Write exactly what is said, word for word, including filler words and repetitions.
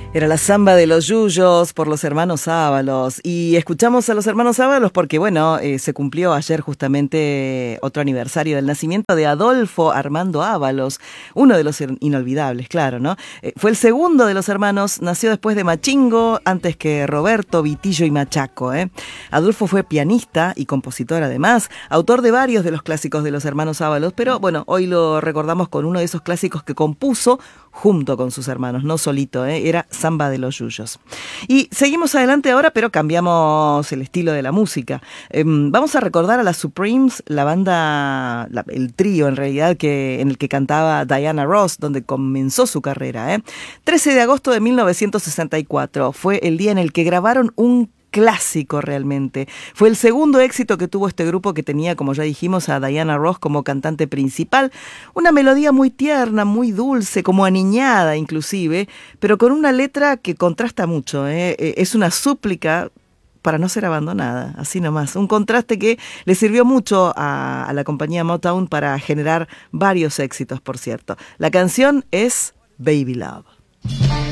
Era la samba de los Yuyos por los hermanos Ábalos. Y escuchamos a los hermanos Ábalos porque, bueno, eh, se cumplió ayer justamente otro aniversario del nacimiento de Adolfo Armando Ábalos, uno de los inolvidables, claro, ¿no? Eh, fue el segundo de los hermanos, nació después de Machingo, antes que Roberto, Vitillo y Machaco, ¿eh? Adolfo fue pianista y compositor además, autor de varios de los clásicos de los hermanos Ábalos, pero bueno, hoy lo recordamos con uno de esos clásicos que compuso junto con sus hermanos, no solito, ¿eh? Era Samba de los Yuyos. Y seguimos adelante ahora, pero cambiamos el estilo de la música. Eh, vamos a recordar a las Supremes, la banda, la, el trío en realidad, que, en el que cantaba Diana Ross, donde comenzó su carrera. ¿eh? trece de agosto de mil novecientos sesenta y cuatro fue el día en el que grabaron un clásico realmente. Fue el segundo éxito que tuvo este grupo, que tenía, como ya dijimos, a Diana Ross como cantante principal. Una melodía muy tierna, muy dulce, como aniñada inclusive, pero con una letra que contrasta mucho. ¿eh? Es una súplica para no ser abandonada, así nomás. Un contraste que le sirvió mucho a, a la compañía Motown para generar varios éxitos, por cierto. La canción es Baby Love.